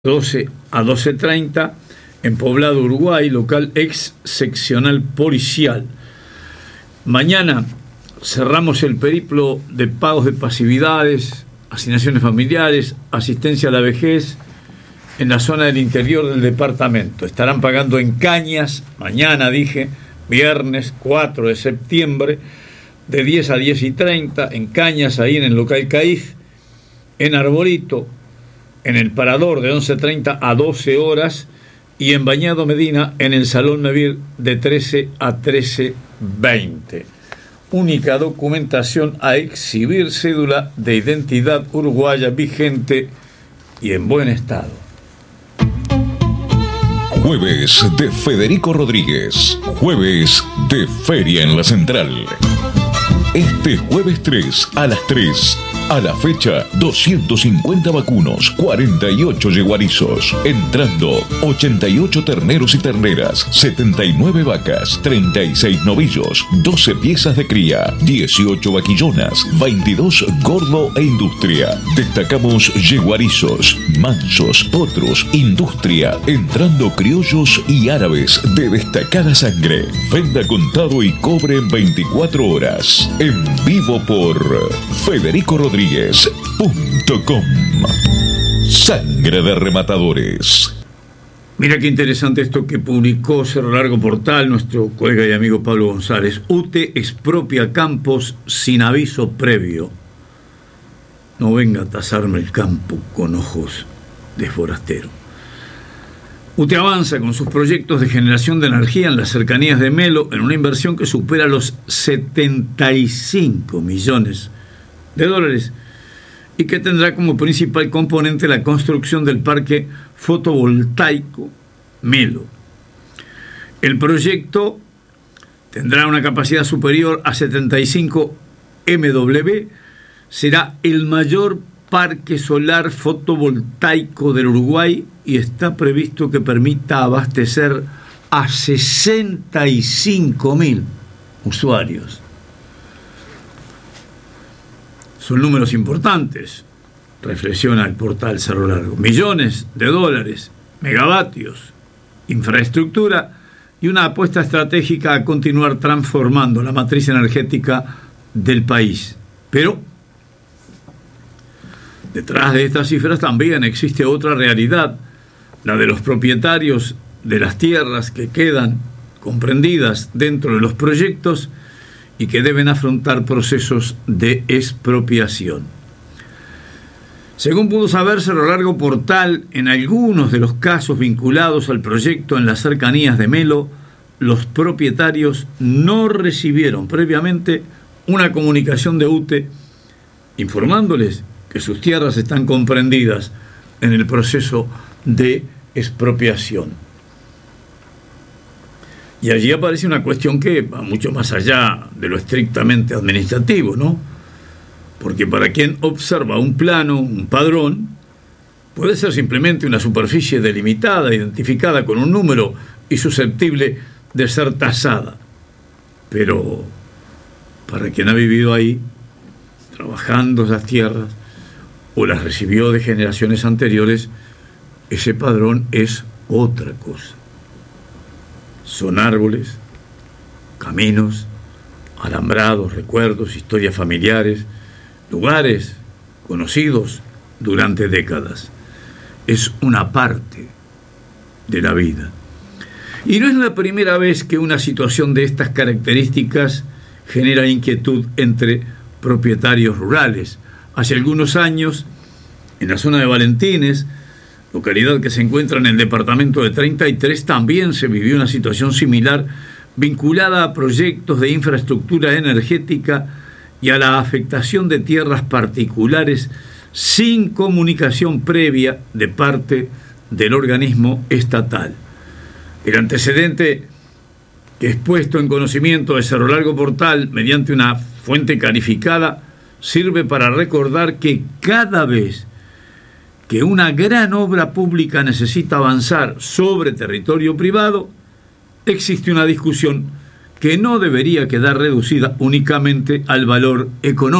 12 a 12:30 en Poblado, Uruguay, local ex seccional policial. Mañana cerramos el periplo de pagos de pasividades, asignaciones familiares, asistencia a la vejez en la zona del interior del departamento. Estarán pagando en Cañas, mañana dije, viernes 4 de septiembre, de 10 a 10:30, en Cañas, ahí en el local CAIF, en Arbolito, en el Parador de 11:30 a 12 horas y en Bañado Medina en el Salón Mevir de 13 a 13:20. Única documentación a exhibir: cédula de identidad uruguaya vigente y en buen estado. Jueves de Federico Rodríguez. Jueves de Feria en la Central. Este jueves 3 a las 3. A la fecha, 250 vacunos, 48 yeguarizos. Entrando, 88 terneros y terneras, 79 vacas, 36 novillos, 12 piezas de cría, 18 vaquillonas, 22 gordo e industria. Destacamos yeguarizos, mansos, potros, industria. Entrando criollos y árabes de destacada sangre. Venda contado y cobre en 24 horas. En vivo por Federico Rodríguez.com. Sangre de rematadores. Mira qué interesante esto que publicó Cerro Largo Portal nuestro colega y amigo Pablo González. UTE expropia campos sin aviso previo. No venga a tasarme el campo con ojos de forastero. UTE avanza con sus proyectos de generación de energía en las cercanías de Melo en una inversión que supera los 75 millones de dólares y que tendrá como principal componente la construcción del parque fotovoltaico Melo. El proyecto tendrá una capacidad superior a 75 MW, será el mayor parque solar fotovoltaico del Uruguay y está previsto que permita abastecer a 65.000 usuarios. Son números importantes, reflexiona el portal Cerro Largo. Millones de dólares, megavatios, infraestructura y una apuesta estratégica a continuar transformando la matriz energética del país. Pero detrás de estas cifras también existe otra realidad, la de los propietarios de las tierras que quedan comprendidas dentro de los proyectos y que deben afrontar procesos de expropiación. Según pudo saber Cerro Largo Portal, en algunos de los casos vinculados al proyecto en las cercanías de Melo, los propietarios no recibieron previamente una comunicación de UTE informándoles que sus tierras están comprendidas en el proceso de expropiación. Y allí aparece una cuestión que va mucho más allá de lo estrictamente administrativo, ¿no? Porque para quien observa un plano, un padrón, puede ser simplemente una superficie delimitada, identificada con un número y susceptible de ser tasada. Pero para quien ha vivido ahí, trabajando esas tierras, o las recibió de generaciones anteriores, ese padrón es otra cosa. Son árboles, caminos, alambrados, recuerdos, historias familiares, lugares conocidos durante décadas. Es una parte de la vida. Y no es la primera vez que una situación de estas características genera inquietud entre propietarios rurales. Hace algunos años, en la zona de Valentines, localidad que se encuentra en el departamento de 33, también se vivió una situación similar vinculada a proyectos de infraestructura energética y a la afectación de tierras particulares sin comunicación previa de parte del organismo estatal. El antecedente que es puesto en conocimiento de Cerro Largo Portal mediante una fuente calificada sirve para recordar que cada vez que una gran obra pública necesita avanzar sobre territorio privado, existe una discusión que no debería quedar reducida únicamente al valor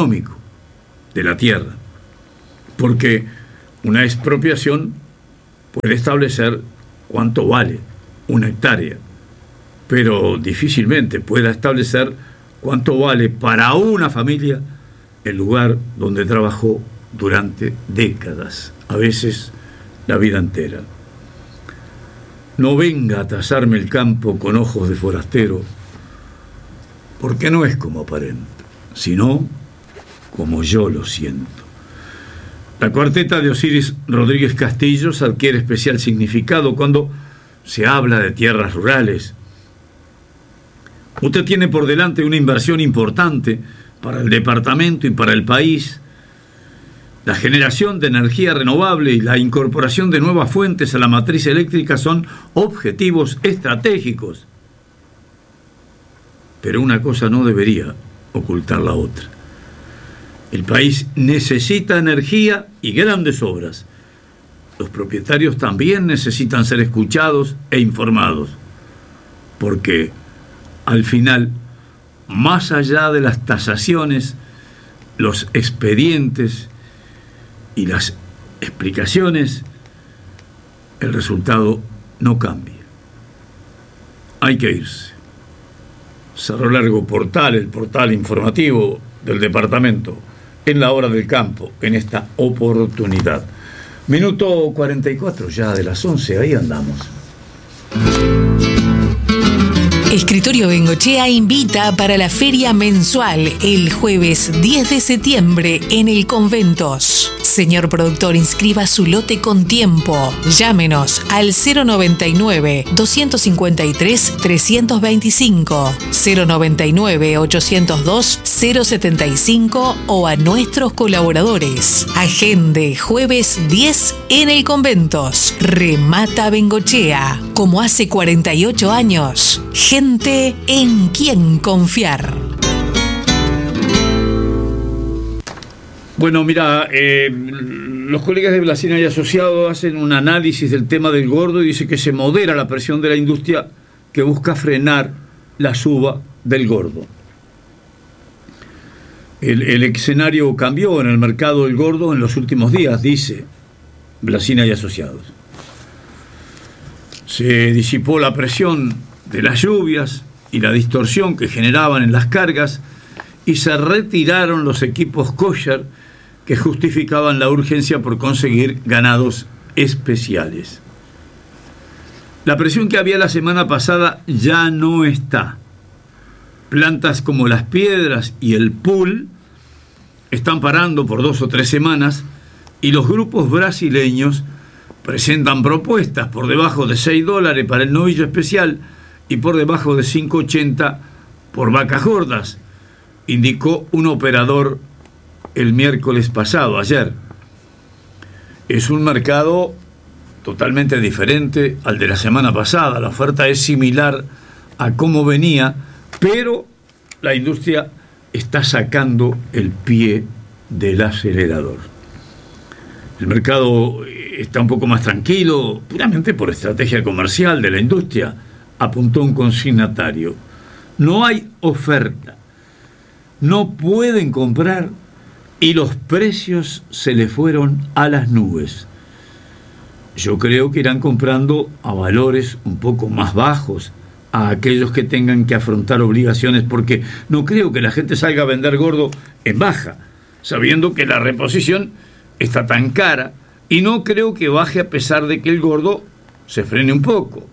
económico de la tierra, porque una expropiación puede establecer cuánto vale una hectárea, pero difícilmente pueda establecer cuánto vale para una familia el lugar donde trabajó durante décadas, a veces la vida entera. No venga a tasarme el campo con ojos de forastero, porque no es como aparenta, sino como yo lo siento. La cuarteta de Osiris Rodríguez Castillos adquiere especial significado cuando se habla de tierras rurales. Usted tiene por delante una inversión importante para el departamento y para el país. La generación de energía renovable y la incorporación de nuevas fuentes a la matriz eléctrica son objetivos estratégicos. Pero una cosa no debería ocultar la otra. El país necesita energía y grandes obras. Los propietarios también necesitan ser escuchados e informados, porque al final, más allá de las tasaciones, los expedientes y las explicaciones, el resultado no cambia. Hay que irse. Cerro Largo Portal, el portal informativo del departamento, en la hora del campo, en esta oportunidad. Minuto 44 ya de las 11, ahí andamos. Escritorio Bengochea invita para la feria mensual el jueves 10 de septiembre en el Conventos. Señor productor, inscriba su lote con tiempo. Llámenos al 099-253-325, 099-802-075 o a nuestros colaboradores. Agende jueves 10 en el Conventos. Remata Bengochea, como hace 48 años. Gente en quien confiar. Bueno, mira, los colegas de Blasina y Asociados hacen un análisis del tema del gordo y dice que se modera la presión de la industria que busca frenar la suba del gordo. El escenario cambió en el mercado del gordo en los últimos días, dice Blasina y Asociados. Se disipó la presión de las lluvias y la distorsión que generaban en las cargas y se retiraron los equipos kosher que justificaban la urgencia por conseguir ganados especiales. La presión que había la semana pasada ya no está. Plantas como Las Piedras y el Pool están parando por 2 o 3 semanas y los grupos brasileños presentan propuestas por debajo de $6 para el novillo especial y por debajo de 5.80 por vacas gordas, indicó un operador el miércoles pasado, ayer. Es un mercado totalmente diferente al de la semana pasada. La oferta es similar a cómo venía, pero la industria está sacando el pie del acelerador. El mercado está un poco más tranquilo, puramente por estrategia comercial de la industria, apuntó un consignatario. No hay oferta, no pueden comprar y los precios se le fueron a las nubes. Yo creo que irán comprando a valores un poco más bajos a aquellos que tengan que afrontar obligaciones, porque no creo que la gente salga a vender gordo en baja, sabiendo que la reposición está tan cara, y no creo que baje a pesar de que el gordo se frene un poco.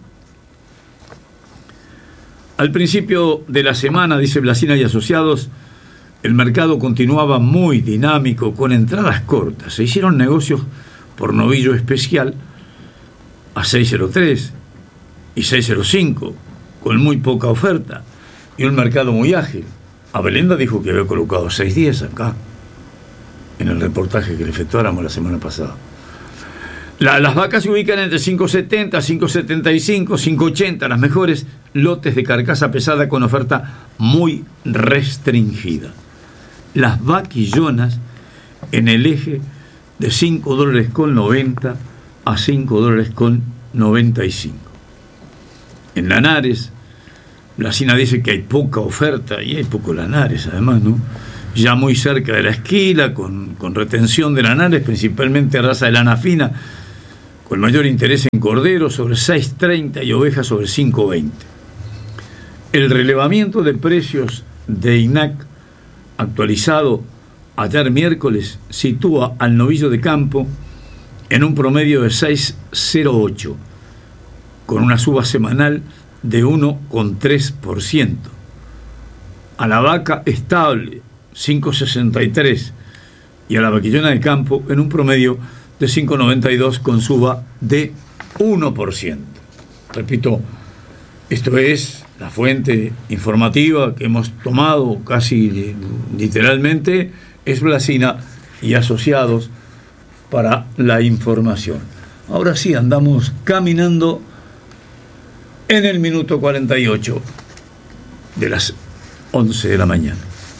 Al principio de la semana, dice Blasina y Asociados, el mercado continuaba muy dinámico, con entradas cortas. Se hicieron negocios por novillo especial a 6.03 y 6.05, con muy poca oferta, y un mercado muy ágil. Abelenda dijo que había colocado 6.10 acá, en el reportaje que le efectuáramos la semana pasada. Las vacas se ubican entre 5.70, 5.75, 5.80, las mejores lotes de carcasa pesada con oferta muy restringida. Las vaquillonas en el eje de $5.90 a $5.95. En Lanares, Blasina dice que hay poca oferta, y hay poco Lanares además, ¿no? Ya muy cerca de la esquila, con retención de Lanares, principalmente raza de lana fina, con mayor interés en corderos sobre 6.30 y ovejas sobre 5.20. El relevamiento de precios de INAC actualizado ayer miércoles sitúa al novillo de campo en un promedio de 6,08, con una suba semanal de 1,3%. A la vaca estable, 5,63, y a la vaquillona de campo en un promedio de 5,92 con suba de 1%. Repito, esto es la fuente informativa que hemos tomado casi literalmente, es Blasina y Asociados para la información. Ahora sí, andamos caminando en el minuto 48 de las 11 de la mañana.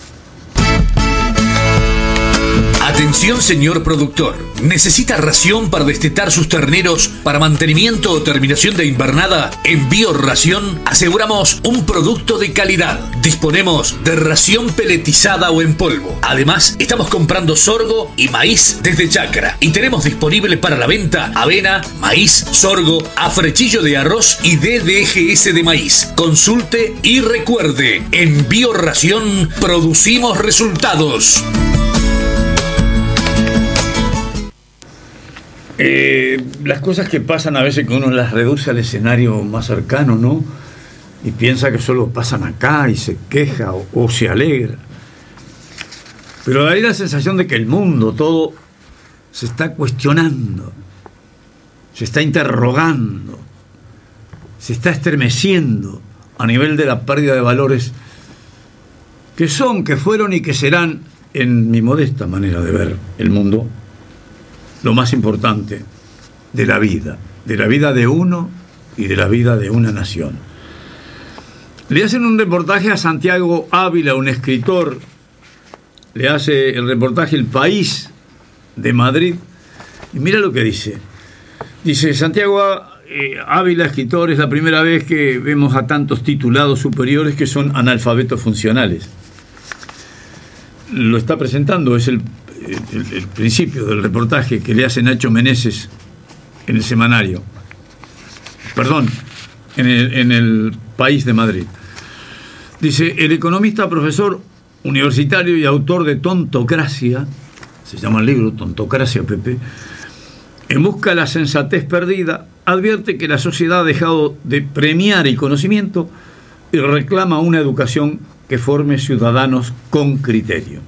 Atención, señor productor. ¿Necesita ración para destetar sus terneros para mantenimiento o terminación de invernada? En Bioración aseguramos un producto de calidad. Disponemos de ración peletizada o en polvo. Además, estamos comprando sorgo y maíz desde Chacra. Y tenemos disponible para la venta avena, maíz, sorgo, afrechillo de arroz y DDGS de maíz. Consulte y recuerde, en Bioración producimos resultados. Las cosas que pasan a veces que uno las reduce al escenario más cercano, ¿no? Y piensa que solo pasan acá y se queja o se alegra. Pero hay la sensación de que el mundo todo se está cuestionando, se está interrogando, se está estremeciendo a nivel de la pérdida de valores que son, que fueron y que serán, en mi modesta manera de ver el mundo, lo más importante de la vida de uno y de la vida de una nación. Le hacen un reportaje a Santiago Ávila, un escritor, le hace el reportaje El País de Madrid, y mira lo que dice. Dice: Santiago Ávila, escritor, es la primera vez que vemos a tantos titulados superiores que son analfabetos funcionales. Lo está presentando, es el principio del reportaje que le hace Nacho Meneses en el semanario, en el País de Madrid. Dice: el economista, profesor universitario y autor de Tontocracia, se llama el libro Tontocracia, Pepe, en busca de la sensatez perdida, advierte que la sociedad ha dejado de premiar el conocimiento y reclama una educación que forme ciudadanos con criterio.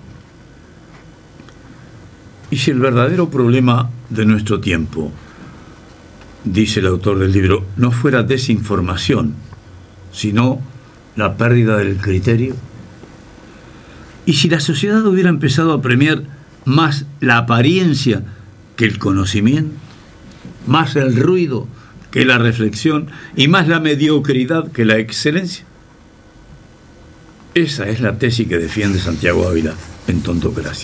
Y si el verdadero problema de nuestro tiempo, dice el autor del libro, no fuera desinformación, sino la pérdida del criterio, y si la sociedad hubiera empezado a premiar más la apariencia que el conocimiento, más el ruido que la reflexión y más la mediocridad que la excelencia. Esa es la tesis que defiende Santiago Ávila en Tontocracia.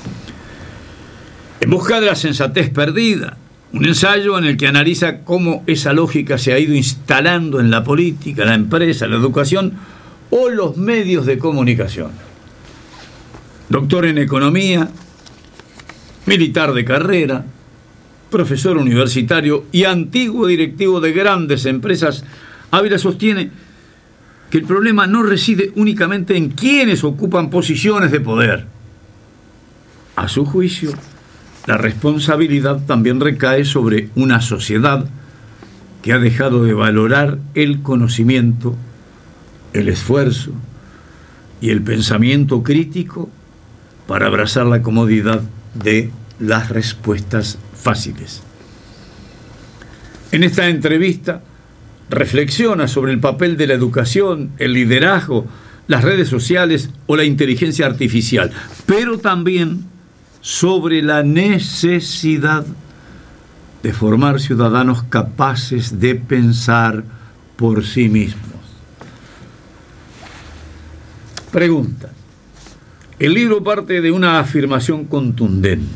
En busca de la sensatez perdida, un ensayo en el que analiza cómo esa lógica se ha ido instalando en la política, la empresa, la educación o los medios de comunicación. Doctor en economía, militar de carrera, profesor universitario y antiguo directivo de grandes empresas, Ávila sostiene que el problema no reside únicamente en quienes ocupan posiciones de poder. A su juicio, la responsabilidad también recae sobre una sociedad que ha dejado de valorar el conocimiento, el esfuerzo y el pensamiento crítico para abrazar la comodidad de las respuestas fáciles. En esta entrevista reflexiona sobre el papel de la educación, el liderazgo, las redes sociales o la inteligencia artificial, pero también sobre la necesidad de formar ciudadanos capaces de pensar por sí mismos. Pregunta. El libro parte de una afirmación contundente.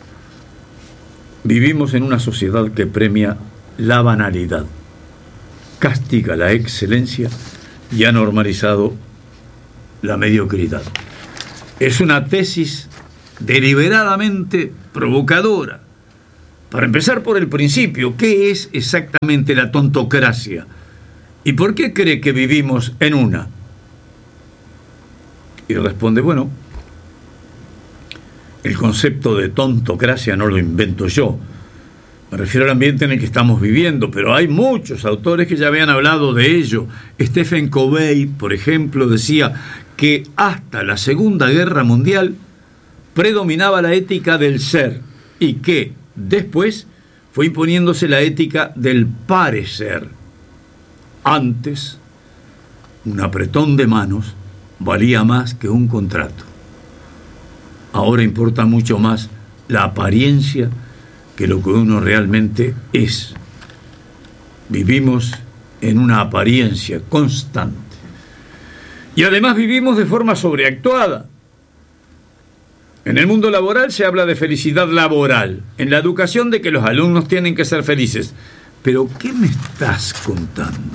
Vivimos en una sociedad que premia la banalidad, castiga la excelencia y ha normalizado la mediocridad. Es una tesis deliberadamente provocadora Para empezar por el principio, ¿qué es exactamente la tontocracia? ¿Y por qué cree que vivimos en una? Y responde, bueno, el concepto de tontocracia no lo invento yo. Me refiero al ambiente en el que estamos viviendo, pero hay muchos autores que ya habían hablado de ello. Stephen Covey, por ejemplo, decía que hasta la Segunda Guerra Mundial predominaba la ética del ser y que después fue imponiéndose la ética del parecer. Antes, un apretón de manos valía más que un contrato. Ahora importa mucho más la apariencia que lo que uno realmente es. Vivimos en una apariencia constante. Y además vivimos de forma sobreactuada. En el mundo laboral se habla de felicidad laboral, en la educación de que los alumnos tienen que ser felices. Pero, ¿qué me estás contando?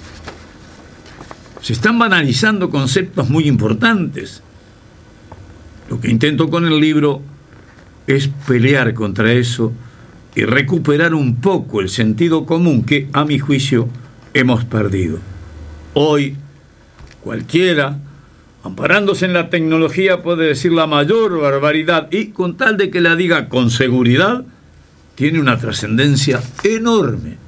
Se están banalizando conceptos muy importantes. Lo que intento con el libro es pelear contra eso y recuperar un poco el sentido común que, a mi juicio, hemos perdido. Hoy, cualquiera, amparándose en la tecnología, puede decir la mayor barbaridad y, con tal de que la diga con seguridad, tiene una trascendencia enorme.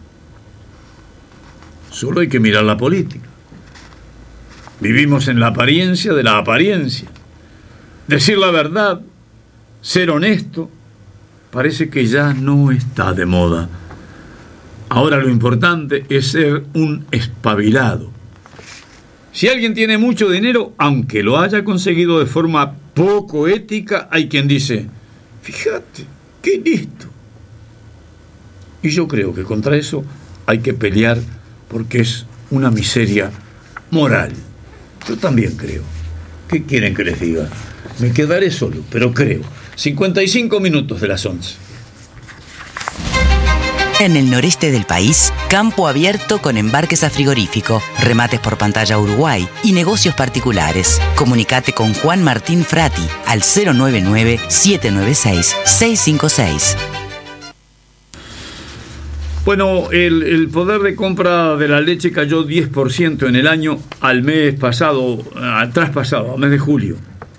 Solo hay que mirar la política. Vivimos en la apariencia de la apariencia. Decir la verdad, ser honesto, parece que ya no está de moda. Ahora lo importante es ser un espabilado. Si alguien tiene mucho dinero, aunque lo haya conseguido de forma poco ética, hay quien dice, fíjate, qué listo. Y yo creo que contra eso hay que pelear porque es una miseria moral. Yo también creo. ¿Qué quieren que les diga? Me quedaré solo, pero creo. 55 minutos de las 11. En el noreste del país, campo abierto con embarques a frigorífico, remates por pantalla Uruguay y negocios particulares. Comunicate con Juan Martín Frati al 099-796-656. Bueno, el poder de compra de la leche cayó 10% en el año al mes de julio.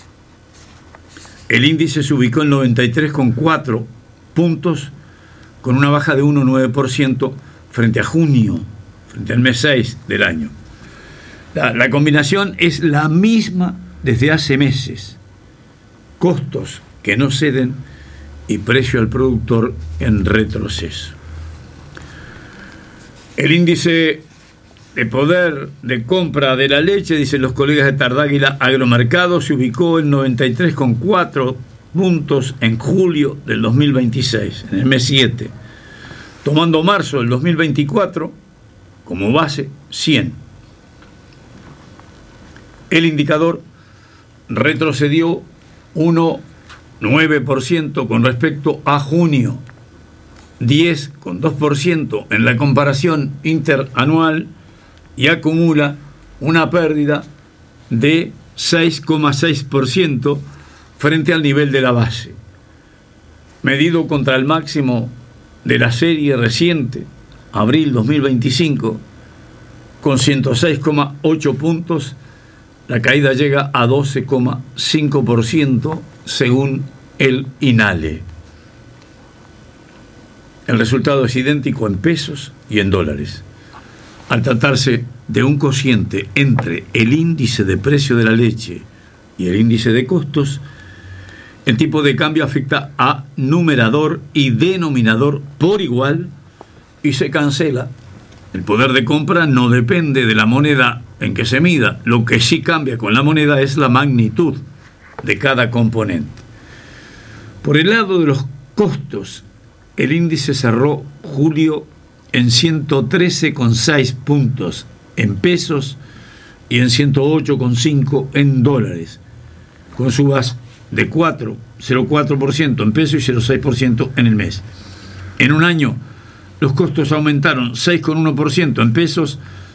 El índice se ubicó en 93,4 puntos, con una baja de 1,9% frente a junio, frente al mes 6 del año. La combinación es la misma desde hace meses. Costos que no ceden y precio al productor en retroceso. El índice de poder de compra de la leche, dicen los colegas de Tardáguila Agromercado, se ubicó en 93,4 puntos en julio del 2026, en el mes 7, tomando marzo del 2024 como base 100. El indicador retrocedió 1,9% con respecto a junio, 10,2% en la comparación interanual y acumula una pérdida de 6,6% frente al nivel de la base. Medido contra el máximo de la serie reciente, abril 2025, con 106,8 puntos, la caída llega a 12,5% según el INALE. El resultado es idéntico en pesos y en dólares. Al tratarse de un cociente entre el índice de precio de la leche y el índice de costos, el tipo de cambio afecta a numerador y denominador por igual y se cancela. El poder de compra no depende de la moneda en que se mida. Lo que sí cambia con la moneda es la magnitud de cada componente. Por el lado de los costos, el índice cerró julio en 113,6 puntos en pesos y en 108,5 en dólares, con subas de 0,4% en pesos y 0,6% en el mes. En un año, los costos aumentaron 6,1% en pesos,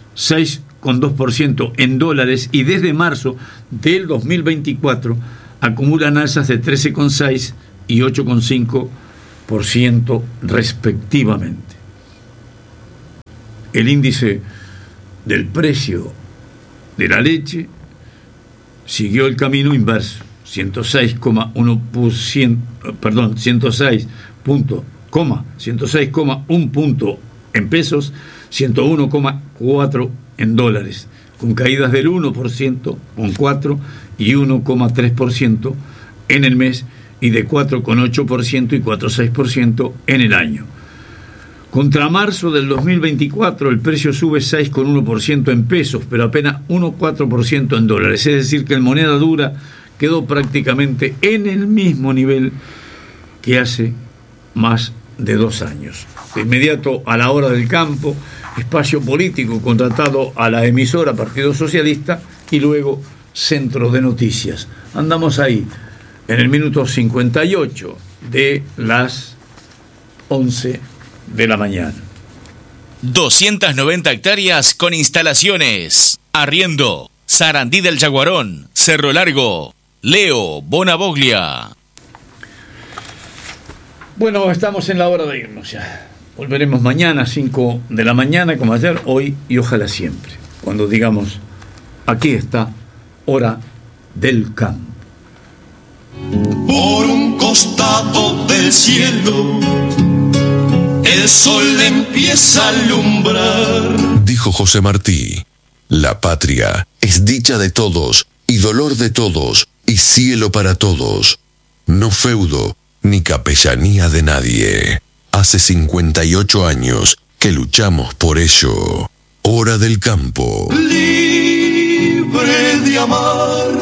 6,2% en dólares y desde marzo del 2024 acumulan alzas de 13,6 y 8,5 respectivamente. El índice del precio de la leche siguió el camino inverso, 106,1 punto en pesos, 101,4 en dólares, con caídas del 1%, con 4 y 1,3% en el mes y de 4,8% y 4,6% en el año. Contra marzo del 2024 el precio sube 6,1% en pesos, pero apenas 1,4% en dólares, es decir que en moneda dura quedó prácticamente en el mismo nivel que hace más de 2 años. De inmediato a la hora del campo, espacio político contratado a la emisora Partido Socialista y luego centros de noticias. Andamos ahí en el minuto 58 de las 11 de la mañana. 290 hectáreas con instalaciones. Arriendo, Sarandí del Yaguarón, Cerro Largo, Leo, Bonavoglia. Bueno, estamos en la hora de irnos ya. Volveremos mañana, 5 de la mañana, como ayer, hoy y ojalá siempre. Cuando digamos, aquí está, hora del campo. Por un costado del cielo, el sol empieza a alumbrar. Dijo José Martí, la patria es dicha de todos y dolor de todos y cielo para todos. No feudo ni capellanía de nadie. Hace 58 años que luchamos por ello. Hora del campo. Libre de amar,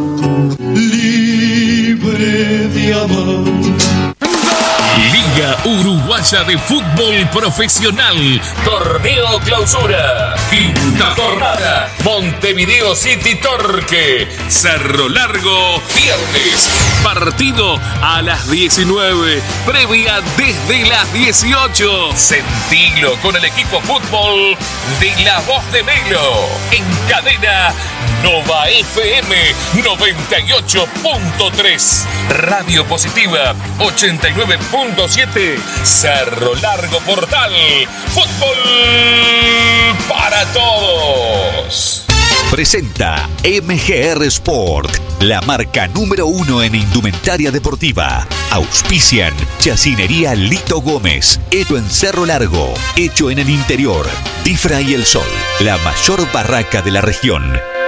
libre de amar. Liga Uruguaya de Fútbol Profesional, Torneo Clausura, quinta jornada, Montevideo City Torque, Cerro Largo, viernes, partido a las 19, previa desde las 18, sentilo con el equipo fútbol de La Voz de Melo, en cadena Nova FM 98.3, Radio Positiva 89.7, Cerro Largo Portal, fútbol para todos. Presenta MGR Sport, la marca número 1 en indumentaria deportiva. Auspician Chacinería Lito Gómez, hecho en Cerro Largo, hecho en el interior. Difra y El Sol, la mayor barraca de la región.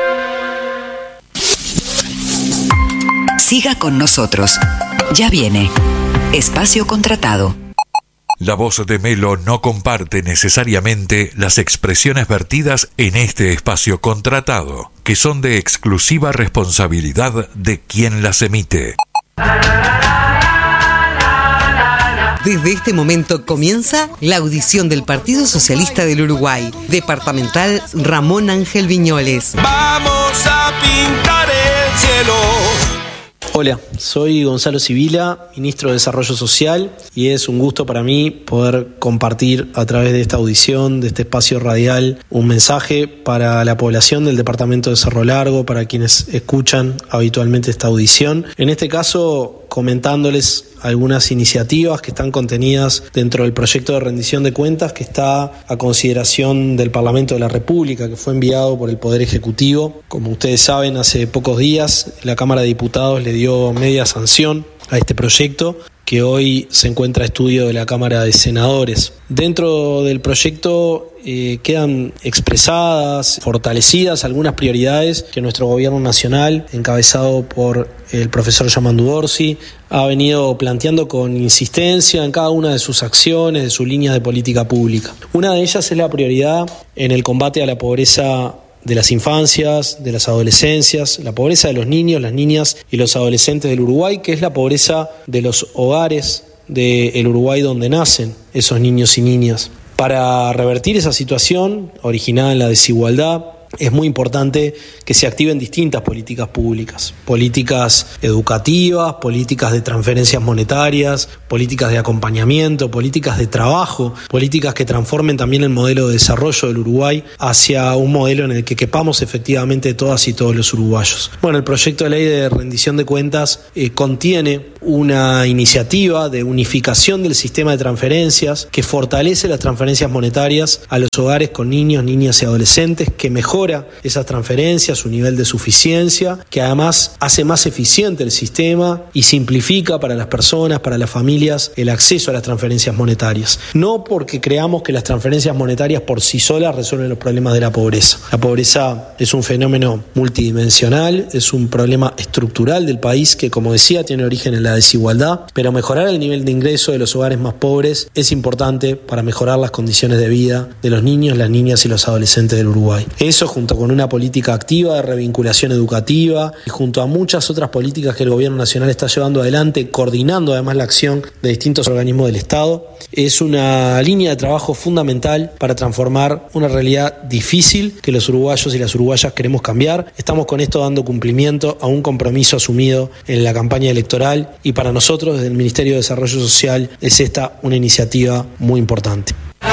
Siga con nosotros. Ya viene. Espacio contratado. La Voz de Melo no comparte necesariamente las expresiones vertidas en este espacio contratado, que son de exclusiva responsabilidad de quien las emite. Desde este momento comienza la audición del Partido Socialista del Uruguay, departamental Ramón Ángel Viñoles. Vamos a pintar el cielo. Hola, soy Gonzalo Sibila, ministro de Desarrollo Social, y es un gusto para mí poder compartir a través de esta audición, de este espacio radial, un mensaje para la población del departamento de Cerro Largo, para quienes escuchan habitualmente esta audición. En este caso, comentándoles algunas iniciativas que están contenidas dentro del proyecto de rendición de cuentas que está a consideración del Parlamento de la República, que fue enviado por el Poder Ejecutivo. Como ustedes saben, hace pocos días la Cámara de Diputados le dio media sanción a este proyecto, que hoy se encuentra a estudio de la Cámara de Senadores. Dentro del proyecto quedan expresadas, fortalecidas algunas prioridades que nuestro gobierno nacional, encabezado por el profesor Yamandu Orsi, ha venido planteando con insistencia en cada una de sus acciones, de sus líneas de política pública. Una de ellas es la prioridad en el combate a la pobreza de las infancias, de las adolescencias, la pobreza de los niños, las niñas y los adolescentes del Uruguay, que es la pobreza de los hogares del Uruguay donde nacen esos niños y niñas. Para revertir esa situación originada en la desigualdad, es muy importante que se activen distintas políticas públicas, políticas educativas, políticas de transferencias monetarias, políticas de acompañamiento, políticas de trabajo, políticas que transformen también el modelo de desarrollo del Uruguay hacia un modelo en el que quepamos efectivamente todas y todos los uruguayos. Bueno, el proyecto de ley de rendición de cuentas contiene una iniciativa de unificación del sistema de transferencias que fortalece las transferencias monetarias a los hogares con niños, niñas y adolescentes, que mejora esas transferencias, su nivel de suficiencia, que además hace más eficiente el sistema y simplifica para las personas, para las familias, el acceso a las transferencias monetarias. No porque creamos que las transferencias monetarias por sí solas resuelven los problemas de la pobreza. La pobreza es un fenómeno multidimensional, es un problema estructural del país que, como decía, tiene origen en la desigualdad, pero mejorar el nivel de ingreso de los hogares más pobres es importante para mejorar las condiciones de vida de los niños, las niñas y los adolescentes del Uruguay. Eso, junto con una política activa de revinculación educativa y junto a muchas otras políticas que el Gobierno Nacional está llevando adelante, coordinando además la acción de distintos organismos del Estado, es una línea de trabajo fundamental para transformar una realidad difícil que los uruguayos y las uruguayas queremos cambiar. Estamos con esto dando cumplimiento a un compromiso asumido en la campaña electoral y para nosotros desde el Ministerio de Desarrollo Social es esta una iniciativa muy importante.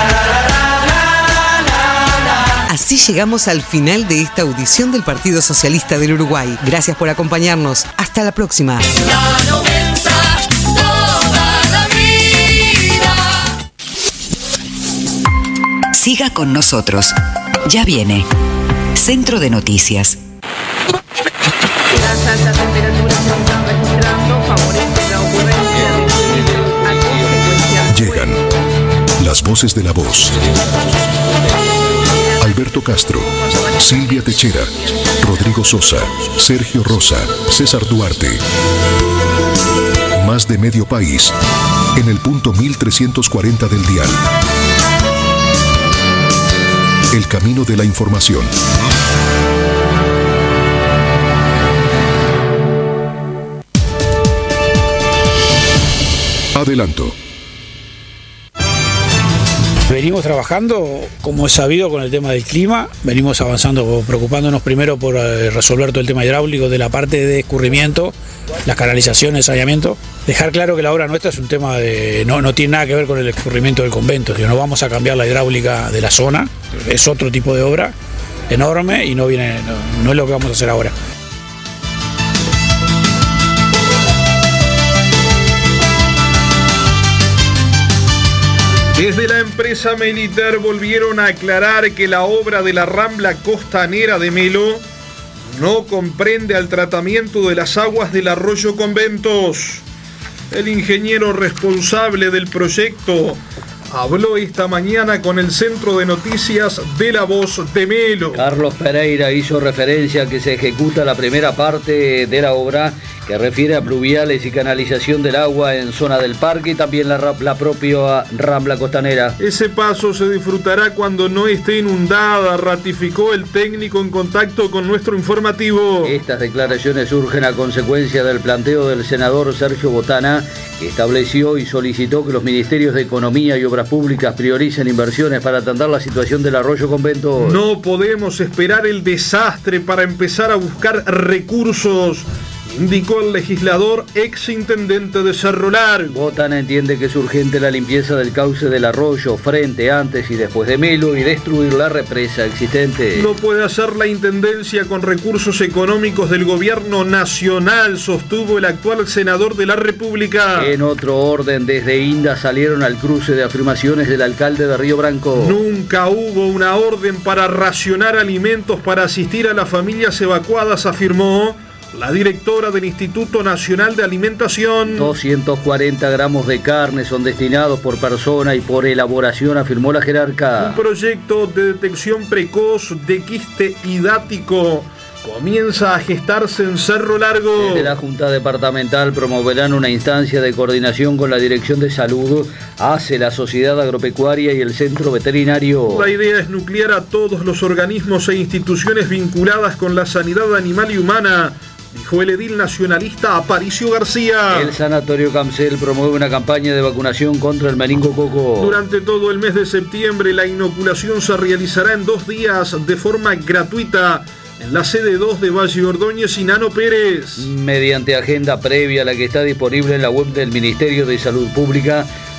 Así llegamos al final de esta audición del Partido Socialista del Uruguay. Gracias por acompañarnos. Hasta la próxima. La 90, toda la vida. Siga con nosotros. Ya viene Centro de Noticias. Las altas temperaturas se están registrando favorecen la ocurrencia de consecuencias. Llegan las voces de la voz. Alberto Castro, Silvia Techera, Rodrigo Sosa, Sergio Rosa, César Duarte. Más de medio país en el punto 1340 del dial. El camino de la información. Adelanto. Venimos trabajando, como es sabido, con el tema del clima. Venimos avanzando, preocupándonos primero por resolver todo el tema hidráulico de la parte de escurrimiento, las canalizaciones, saneamiento. Dejar claro que la obra nuestra es un tema de no tiene nada que ver con el escurrimiento del convento. No vamos a cambiar la hidráulica de la zona, es otro tipo de obra enorme y no es lo que vamos a hacer ahora. Desde la empresa militar volvieron a aclarar que la obra de la Rambla Costanera de Melo no comprende al tratamiento de las aguas del arroyo Conventos. El ingeniero responsable del proyecto habló esta mañana con el Centro de Noticias de La Voz de Melo. Carlos Pereira hizo referencia a que se ejecuta la primera parte de la obra que refiere a pluviales y canalización del agua en zona del parque y también la propia Rambla Costanera. Ese paso se disfrutará cuando no esté inundada, ratificó el técnico en contacto con nuestro informativo. Estas declaraciones surgen a consecuencia del planteo del senador Sergio Botana, que estableció y solicitó que los ministerios de Economía y Obras Públicas prioricen inversiones para atender la situación del arroyo Convento. No podemos esperar el desastre para empezar a buscar recursos, indicó el legislador exintendente de Cerro Largo. Botana entiende que es urgente la limpieza del cauce del arroyo frente, antes y después de Melo y destruir la represa existente. No puede hacer la intendencia con recursos económicos del gobierno nacional, sostuvo el actual senador de la República. En otro orden, desde INDA salieron al cruce de afirmaciones del alcalde de Río Branco. Nunca hubo una orden para racionar alimentos para asistir a las familias evacuadas, afirmó la directora del Instituto Nacional de Alimentación. 240 gramos de carne son destinados por persona y por elaboración, afirmó la jerarca. Un proyecto de detección precoz de quiste hidático comienza a gestarse en Cerro Largo. Desde la Junta Departamental promoverán una instancia de coordinación con la Dirección de Salud, ACE, la Sociedad Agropecuaria y el Centro Veterinario. La idea es nuclear a todos los organismos e instituciones vinculadas con la sanidad animal y humana, dijo el edil nacionalista Aparicio García. El Sanatorio Camcel promueve una campaña de vacunación contra el meningococo. Durante todo el mes de septiembre, la inoculación se realizará en 2 días de forma gratuita en la sede 2 de Valle Ordóñez y Nano Pérez. Mediante agenda previa a la que está disponible en la web del Ministerio de Salud Pública,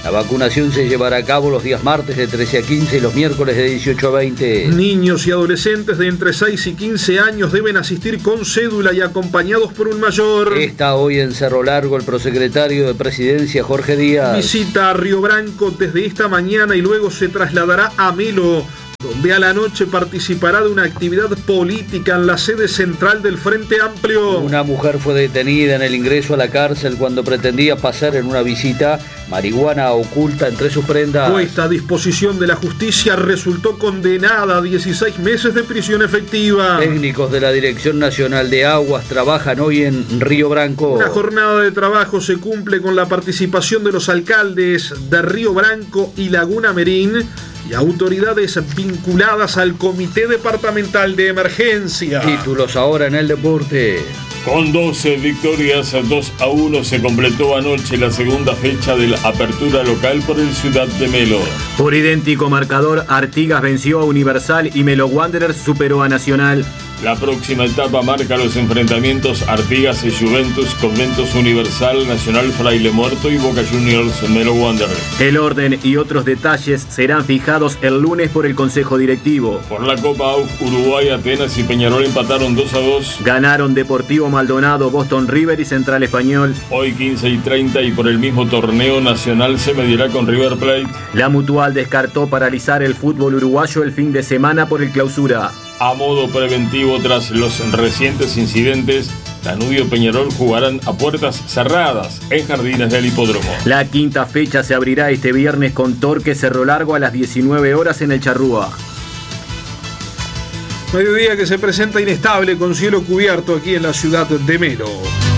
La vacunación se llevará a cabo los días martes de 13 a 15 y los miércoles de 18 a 20. Niños y adolescentes de entre 6 y 15 años deben asistir con cédula y acompañados por un mayor. Está hoy en Cerro Largo el prosecretario de Presidencia, Jorge Díaz. Visita a Río Branco desde esta mañana y luego se trasladará a Melo, donde a la noche participará de una actividad política en la sede central del Frente Amplio. Una mujer fue detenida en el ingreso a la cárcel cuando pretendía pasar en una visita marihuana oculta entre sus prendas. Puesta a disposición de la justicia, resultó condenada a 16 meses de prisión efectiva. Técnicos de la Dirección Nacional de Aguas trabajan hoy en Río Branco. Una jornada de trabajo se cumple con la participación de los alcaldes de Río Branco y Laguna Merín y autoridades vinculadas al Comité Departamental de Emergencia. Títulos ahora en el deporte. Con 12 victorias, 2-1 se completó anoche la segunda fecha de la apertura local por el Ciudad de Melo. Por idéntico marcador, Artigas venció a Universal y Melo Wanderers superó a Nacional. La próxima etapa marca los enfrentamientos Artigas y Juventus, Conventos Universal, Nacional Fraile Muerto y Boca Juniors Melo Wanderers. El orden y otros detalles serán fijados el lunes por el Consejo Directivo. Por la Copa AUF, Uruguay, Atenas y Peñarol empataron 2-2. Ganaron Deportivo Maldonado, Boston River y Central Español. Hoy 15:30 y por el mismo torneo Nacional se medirá con River Plate. La Mutual descartó paralizar el fútbol uruguayo el fin de semana por el clausura. A modo preventivo, tras los recientes incidentes, Danubio y Peñarol jugarán a puertas cerradas en Jardines del Hipódromo. La quinta fecha se abrirá este viernes con Torque Cerro Largo a las 19 horas en el Charrúa. Mediodía que se presenta inestable con cielo cubierto aquí en la ciudad de Melo.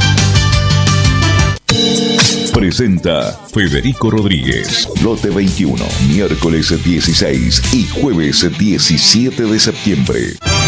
Presenta Federico Rodríguez. Lote 21, miércoles 16 y jueves 17 de septiembre.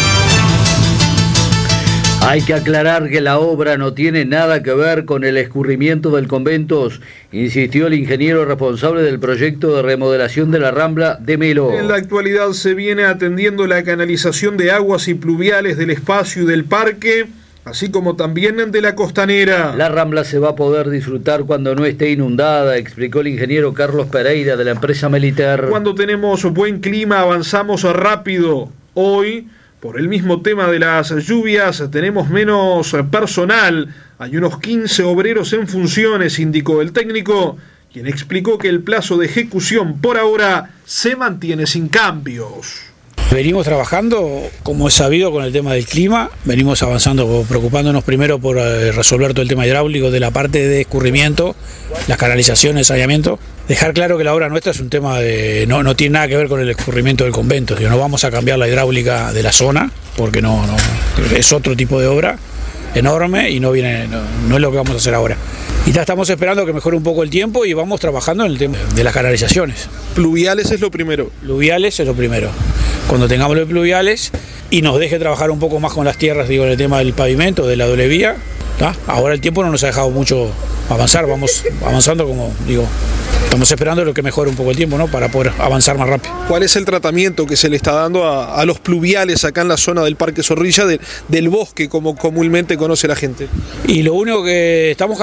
Hay que aclarar que la obra no tiene nada que ver con el escurrimiento del Conventos, insistió el ingeniero responsable del proyecto de remodelación de la Rambla de Melo. En la actualidad se viene atendiendo la canalización de aguas y pluviales del espacio y del parque, así como también de la costanera. La Rambla se va a poder disfrutar cuando no esté inundada, explicó el ingeniero Carlos Pereira de la empresa Meliter. Cuando tenemos buen clima avanzamos rápido. Hoy, por el mismo tema de las lluvias, tenemos menos personal. Hay unos 15 obreros en funciones, indicó el técnico, quien explicó que el plazo de ejecución por ahora se mantiene sin cambios. Venimos trabajando, como es sabido, con el tema del clima. Venimos avanzando, preocupándonos primero por resolver todo el tema hidráulico de la parte de escurrimiento, las canalizaciones, saneamiento. Dejar claro que la obra nuestra es un tema de no tiene nada que ver con el escurrimiento del convento. No vamos a cambiar la hidráulica de la zona, porque no es otro tipo de obra enorme y no es lo que vamos a hacer ahora. Y ya estamos esperando que mejore un poco el tiempo y vamos trabajando en el tema de las canalizaciones. Pluviales es lo primero. Pluviales es lo primero. Cuando tengamos los pluviales y nos deje trabajar un poco más con las tierras, en el tema del pavimento, de la doble vía, ¿tá? Ahora el tiempo no nos ha dejado mucho avanzar, vamos avanzando estamos esperando lo que mejore un poco el tiempo, ¿no? Para poder avanzar más rápido. ¿Cuál es el tratamiento que se le está dando a los pluviales acá en la zona del Parque Zorrilla, del bosque, como comúnmente conoce la gente? Y lo único que estamos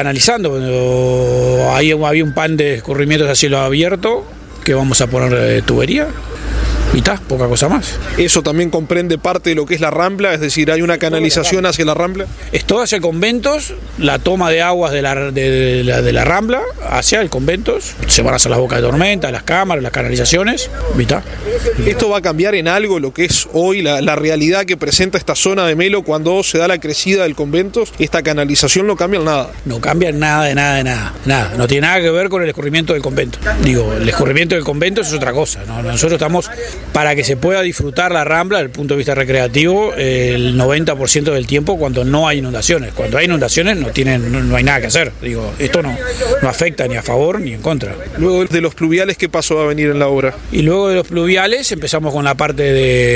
canalizando, ahí había un pan de escurrimientos a cielo abierto, que vamos a poner tubería. Y está, poca cosa más. ¿Eso también comprende parte de lo que es la Rambla? Es decir, ¿hay una canalización hacia la Rambla? Es todo hacia Conventos, la toma de aguas de la Rambla hacia el Conventos. Se van a hacer las bocas de tormenta, las cámaras, las canalizaciones. ¿Y está? ¿Esto va a cambiar en algo lo que es hoy la realidad que presenta esta zona de Melo cuando se da la crecida del Conventos? ¿Esta canalización no cambia en nada? No cambia en nada, de nada. No tiene nada que ver con el escurrimiento del convento. El escurrimiento del convento es otra cosa, ¿no? Nosotros estamos para que se pueda disfrutar la Rambla desde el punto de vista recreativo el 90% del tiempo cuando no hay inundaciones. Cuando hay inundaciones no hay nada que hacer. Esto no afecta ni a favor ni en contra. Luego de los pluviales, ¿qué paso va a venir en la obra? Y luego de los pluviales empezamos con la parte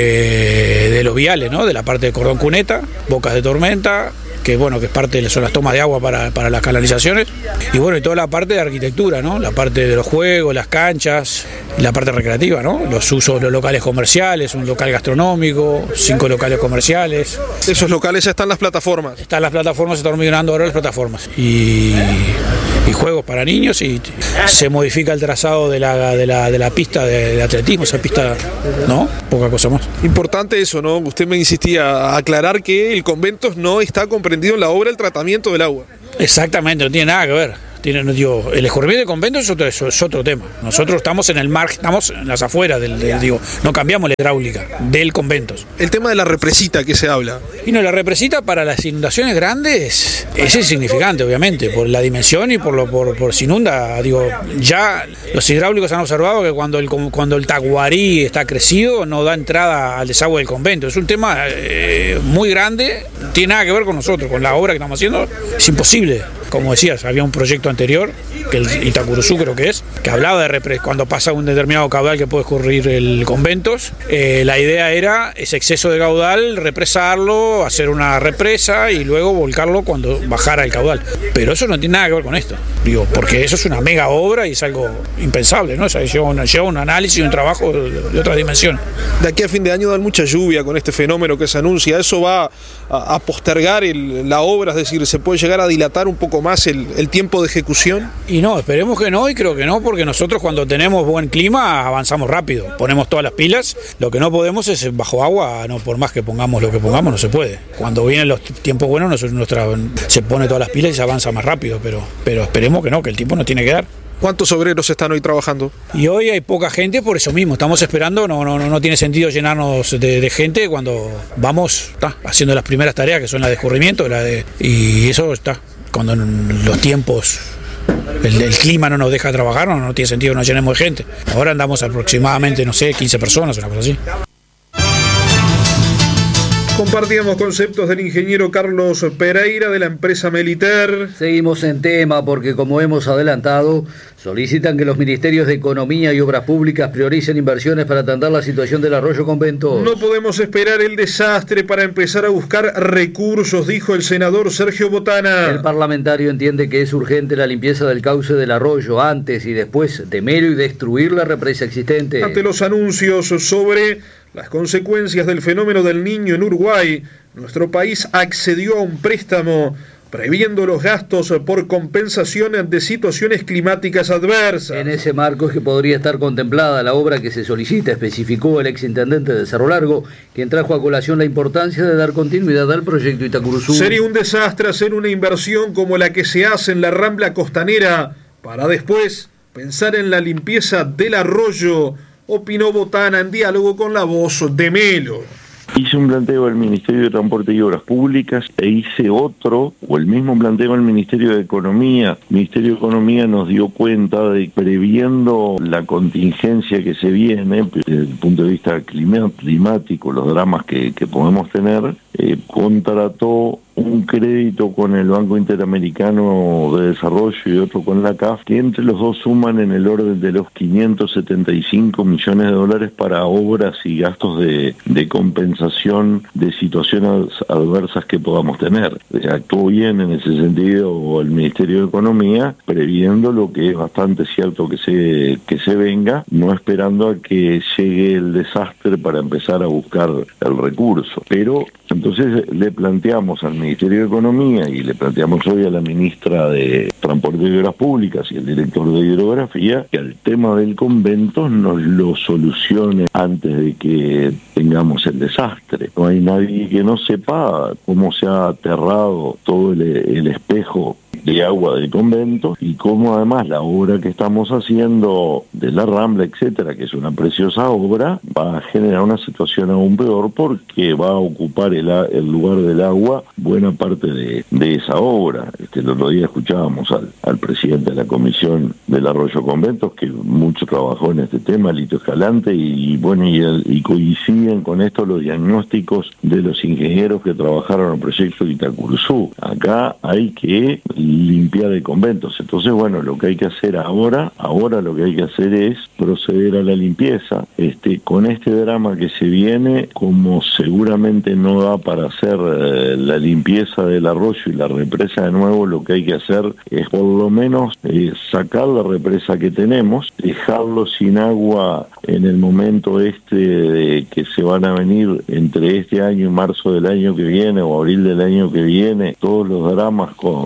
de los viales, ¿no? De la parte de cordón cuneta, bocas de tormenta, que es parte son las tomas de agua para las canalizaciones, y toda la parte de arquitectura, ¿no? La parte de los juegos, las canchas, la parte recreativa, ¿no? Los usos, los locales comerciales, un local gastronómico, 5 locales comerciales. ¿Esos locales ya están las plataformas? Están las plataformas, se están terminando ahora las plataformas. Y y juegos para niños, y se modifica el trazado de la pista de atletismo, esa pista, ¿no? Poca cosa más. Importante eso, ¿no? Usted me insistía a aclarar que el Conventos no está comprendido en la obra el tratamiento del agua. Exactamente, no tiene nada que ver. El escurrimiento de convento es otro tema. Nosotros estamos en el mar, estamos en las afueras no cambiamos la hidráulica del conventos. El tema de la represita que se habla. Y no, la represita para las inundaciones grandes es insignificante, obviamente, por la dimensión y por si inunda. Ya los hidráulicos han observado que cuando el Taguarí está crecido no da entrada al desagüe del convento. Es un tema muy grande, no tiene nada que ver con nosotros, con la obra que estamos haciendo. Es imposible. Como decías, había un proyecto anterior, que el Itacuruzú creo que hablaba de cuando pasa un determinado caudal que puede escurrir el Conventos. La idea era ese exceso de caudal, represarlo, hacer una represa y luego volcarlo cuando bajara el caudal. Pero eso no tiene nada que ver con esto, porque eso es una mega obra y es algo impensable, ¿no? O sea, lleva un análisis y un trabajo de otra dimensión. De aquí a fin de año dan mucha lluvia con este fenómeno que se anuncia. ¿Eso va a postergar la obra? Es decir, ¿se puede llegar a dilatar un poco más el tiempo de ejecución? Y no, esperemos que no, y creo que no, porque nosotros cuando tenemos buen clima avanzamos rápido, ponemos todas las pilas. Lo que no podemos es bajo agua, no, por más que pongamos lo que pongamos, no se puede. Cuando vienen los tiempos buenos se pone todas las pilas y se avanza más rápido, pero esperemos que no, que el tiempo nos tiene que dar. ¿Cuántos obreros están hoy trabajando? Y hoy hay poca gente por eso mismo, estamos esperando, no tiene sentido llenarnos de gente cuando vamos haciendo las primeras tareas que son la de escurrimiento, y eso está, cuando los tiempos, el clima no nos deja trabajar, no tiene sentido que nos llenemos de gente. Ahora andamos aproximadamente, 15 personas, una cosa así. Compartíamos conceptos del ingeniero Carlos Pereira de la empresa Meliter. Seguimos en tema porque, como hemos adelantado, solicitan que los ministerios de Economía y Obras Públicas prioricen inversiones para atender la situación del arroyo Conventos. No podemos esperar el desastre para empezar a buscar recursos, dijo el senador Sergio Botana. El parlamentario entiende que es urgente la limpieza del cauce del arroyo antes y después de Melo y destruir la represa existente. Ante los anuncios sobre las consecuencias del fenómeno del Niño en Uruguay, nuestro país accedió a un préstamo previendo los gastos por compensación de situaciones climáticas adversas. En ese marco es que podría estar contemplada la obra que se solicita, especificó el exintendente de Cerro Largo, quien trajo a colación la importancia de dar continuidad al proyecto Itacuruzú. Sería un desastre hacer una inversión como la que se hace en la Rambla Costanera para después pensar en la limpieza del arroyo, opinó Botana en diálogo con La Voz de Melo. Hice un planteo al Ministerio de Transporte y Obras Públicas e hice otro, o el mismo planteo al Ministerio de Economía. El Ministerio de Economía nos dio cuenta de, previendo la contingencia que se viene, desde el punto de vista climático, los dramas que podemos tener, contrató un crédito con el Banco Interamericano de Desarrollo y otro con la CAF, que entre los dos suman en el orden de los 575 millones de dólares para obras y gastos de compensación de situaciones adversas que podamos tener. Actuó bien en ese sentido el Ministerio de Economía, previendo lo que es bastante cierto que se venga, no esperando a que llegue el desastre para empezar a buscar el recurso. Pero entonces le planteamos al Ministerio de Economía y le planteamos hoy a la ministra de Transporte y Obras Públicas y al director de Hidrografía que el tema del convento nos lo solucione antes de que tengamos el desastre. No hay nadie que no sepa cómo se ha aterrado todo el espejo de agua del convento y cómo además la obra que estamos haciendo de la Rambla, etcétera, que es una preciosa obra, va a generar una situación aún peor porque va a ocupar el lugar del agua buena parte de esa obra. El otro día escuchábamos al presidente de la Comisión del Arroyo Conventos, que mucho trabajó en este tema, Lito Escalante, y coinciden con esto los diagnósticos de los ingenieros que trabajaron en el proyecto de Itacuruzú. Acá hay que limpiar de conventos. Entonces, bueno, lo que hay que hacer ahora lo que hay que hacer es proceder a la limpieza. Con este drama que se viene, como seguramente no da para hacer la limpieza del arroyo y la represa de nuevo, lo que hay que hacer es por lo menos sacar la represa que tenemos, dejarlo sin agua en el momento de que se van a venir entre este año y marzo del año que viene o abril del año que viene, todos los dramas de las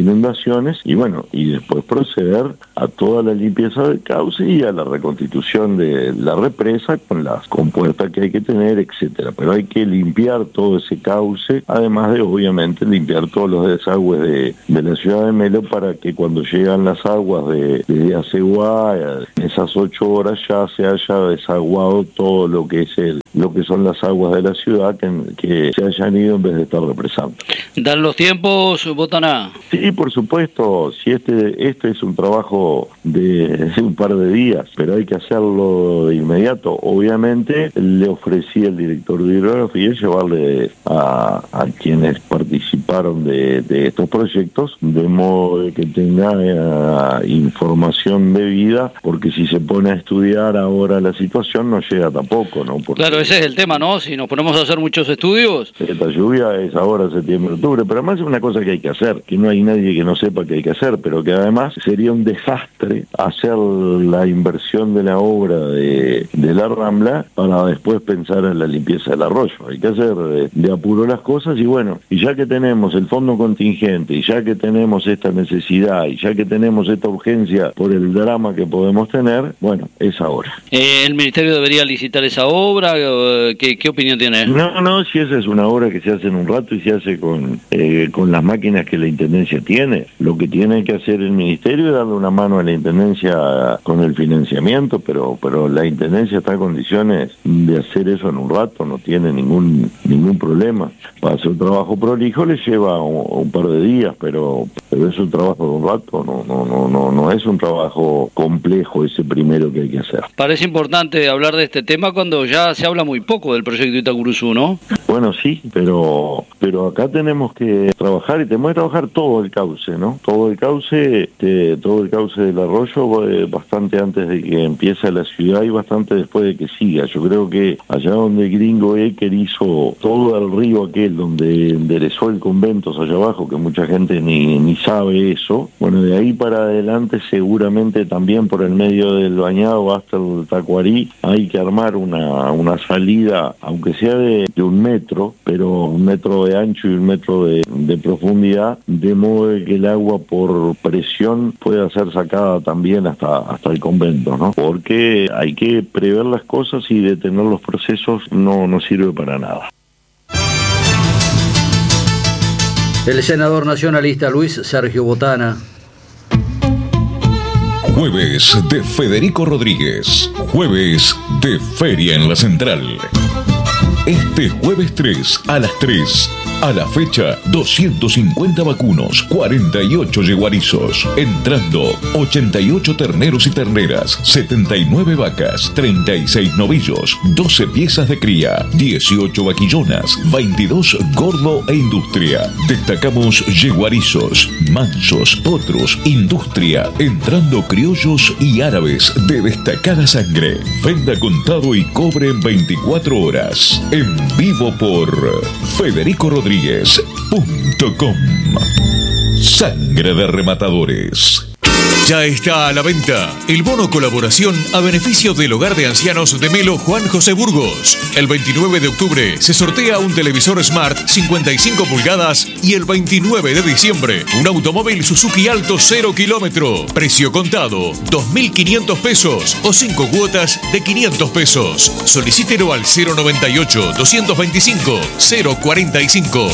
inundaciones y bueno, y después proceder a toda la limpieza del cauce y a la reconstitución de la represa con las compuertas que hay que tener, etcétera. Pero hay que limpiar todo ese cauce, además de obviamente limpiar todos los desagües de la ciudad de Melo para que cuando llegan las aguas de Aceguá, en esas 8 horas ya se haya desaguado todo lo que son las aguas de la ciudad que se hayan ido en vez de estar represando. ¿Dan los tiempos, Botaná? Sí, por supuesto, si este es un trabajo de un par de días, pero hay que hacerlo de inmediato. Obviamente le ofrecí al director de hidrografía llevarle a quienes participaron de estos proyectos, de modo de que tenga información debida, porque si se pone a estudiar ahora la situación no llega tampoco, ¿no? Porque claro, ese es el tema, ¿no? Si nos ponemos a hacer muchos estudios. Esta lluvia es ahora septiembre, octubre, pero además es una cosa que hay que hacer, que no hay nadie que no sepa que hay que hacer, pero que además sería un desastre hacer la inversión de la obra de la Rambla para después pensar en la limpieza del arroyo. Hay que hacer de apuro las cosas y bueno, y ya que tenemos el fondo contingente, y ya que tenemos esta necesidad, y ya que tenemos esta urgencia por el drama que podemos tener, bueno, es ahora. ¿El Ministerio debería licitar esa obra? ¿Qué opinión tiene? No, si esa es una obra que se hace en un rato y se hace con las máquinas que la Intendencia tiene. Lo que tiene que hacer el Ministerio es darle una mano a la Intendencia con el financiamiento, pero la Intendencia está en condiciones de hacer eso en un rato, no tiene ningún problema. Para hacer un trabajo prolijo le lleva un par de días, pero es un trabajo de un rato, no es un trabajo complejo ese primero que hay que hacer. Parece importante hablar de este tema cuando ya se habla muy poco del proyecto Itacuruzú, ¿no? Bueno, sí, pero acá tenemos que trabajar y tenemos que trabajar todo el cauce, ¿no? Todo el cauce del arroyo bastante antes de que empiece la ciudad y bastante después de que siga. Yo creo que allá donde Gringo Ecker hizo todo el río aquel donde enderezó el convento allá abajo, que mucha gente ni sabe eso, bueno, de ahí para adelante seguramente también por el medio del Bañado hasta el Tacuarí hay que armar una salida, aunque sea de 1 metro, pero 1 metro de ancho y 1 metro de profundidad, de modo de que el agua por presión pueda ser sacada también hasta el convento, ¿no? Porque hay que prever las cosas y detener los procesos no sirve para nada. El senador nacionalista Luis Sergio Botana. Jueves de Federico Rodríguez. Jueves de Feria en la Central. Este jueves 3 a las 3. A la fecha, 250 vacunos, 48 yeguarizos. Entrando, 88 terneros y terneras, 79 vacas, 36 novillos, 12 piezas de cría, 18 vaquillonas, 22 gordo e industria. Destacamos yeguarizos, mansos, potros, industria. Entrando criollos y árabes de destacada sangre. Venda contado y cobre en 24 horas. En vivo por Federico Rodríguez.com. Sangre de rematadores. Ya está a la venta el bono colaboración a beneficio del Hogar de Ancianos de Melo Juan José Burgos. El 29 de octubre se sortea un televisor Smart 55 pulgadas y el 29 de diciembre un automóvil Suzuki Alto 0 kilómetro. Precio contado 2.500 pesos o 5 cuotas de 500 pesos. Solicítelo al 098 225 045.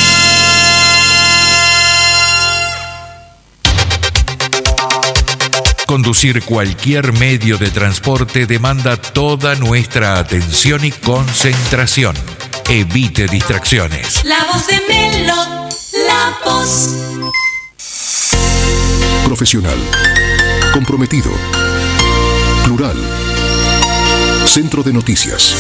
Conducir cualquier medio de transporte demanda toda nuestra atención y concentración. Evite distracciones. La voz de Melo, la voz. Profesional. Comprometido. Plural. Centro de Noticias.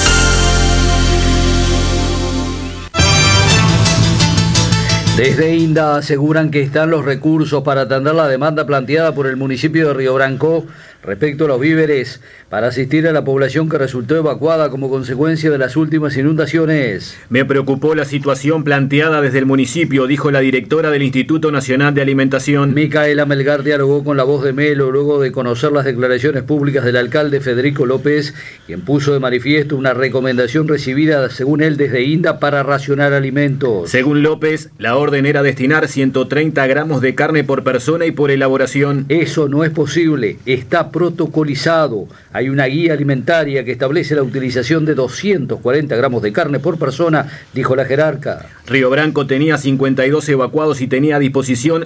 Desde INDA aseguran que están los recursos para atender la demanda planteada por el municipio de Río Branco respecto a los víveres para asistir a la población que resultó evacuada como consecuencia de las últimas inundaciones. Me preocupó la situación planteada desde el municipio, dijo la directora del Instituto Nacional de Alimentación. Micaela Melgar dialogó con La Voz de Melo luego de conocer las declaraciones públicas del alcalde Federico López, quien puso de manifiesto una recomendación recibida, según él, desde INDA para racionar alimentos. Según López, la orden era destinar 130 gramos de carne por persona y por elaboración. Eso no es posible, está protocolizado. Hay una guía alimentaria que establece la utilización de 240 gramos de carne por persona, dijo la jerarca. Río Branco tenía 52 evacuados y tenía a disposición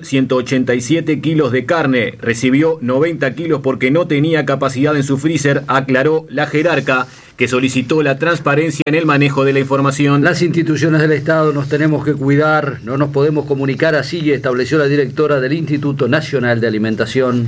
187 kilos de carne. Recibió 90 kilos porque no tenía capacidad en su freezer, aclaró la jerarca, que solicitó la transparencia en el manejo de la información. Las instituciones del Estado nos tenemos que cuidar, no nos podemos comunicar así, estableció la directora del Instituto Nacional de Alimentación.